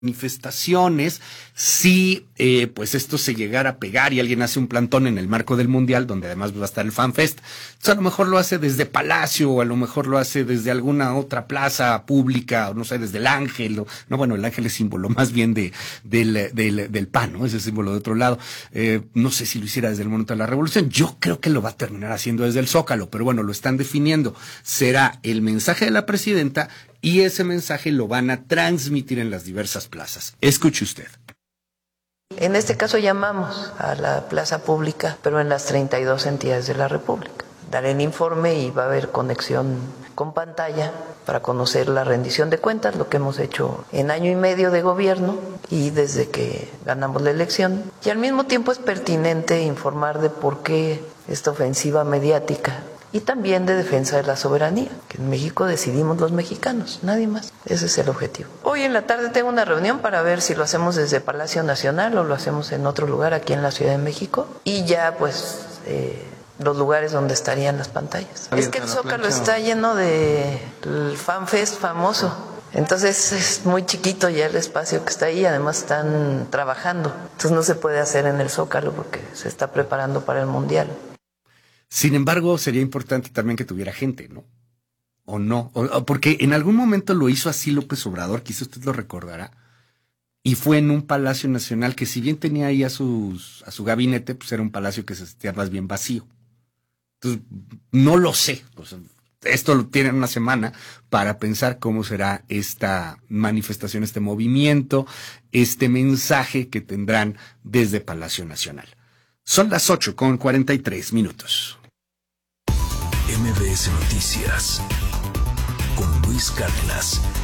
manifestaciones, si pues esto se llegara a pegar y alguien hace un plantón en el marco del Mundial, donde además va a estar el FanFest, entonces a lo mejor lo hace desde Palacio, o a lo mejor lo hace desde alguna otra plaza pública, o no sé, desde el Ángel, no, bueno, el Ángel es símbolo más bien del PAN, ¿no? Ese símbolo de otro lado. No sé si lo hiciera desde el Monumento a la Revolución, yo creo que lo va a terminar haciendo desde el Zócalo, pero bueno, lo están definiendo. Será el mensaje de la presidenta y ese mensaje lo van a transmitir en las diversas plazas. Escuche usted. En este caso llamamos a la plaza pública, pero en las 32 entidades de la República. Daré el informe y va a haber conexión con pantalla para conocer la rendición de cuentas, lo que hemos hecho en año y medio de gobierno y desde que ganamos la elección. Y al mismo tiempo es pertinente informar de por qué esta ofensiva mediática y también de defensa de la soberanía, que en México decidimos los mexicanos, nadie más. Ese es el objetivo. Hoy en la tarde tengo una reunión para ver si lo hacemos desde Palacio Nacional o lo hacemos en otro lugar aquí en la Ciudad de México y ya pues los lugares donde estarían las pantallas. Es que el Zócalo está lleno del FanFest famoso. Entonces es muy chiquito ya el espacio que está ahí, además están trabajando. Entonces no se puede hacer en el Zócalo porque se está preparando para el Mundial. Sin embargo, sería importante también que tuviera gente, ¿no? O no, porque en algún momento lo hizo así López Obrador, quizás usted lo recordará, y fue en un Palacio Nacional que si bien tenía ahí a su gabinete, pues era un palacio que se sentía más bien vacío. Entonces, no lo sé, pues, esto lo tienen una semana para pensar cómo será esta manifestación, este movimiento, este mensaje que tendrán desde Palacio Nacional. Son las 8:43. MBS Noticias con Luis Cárdenas.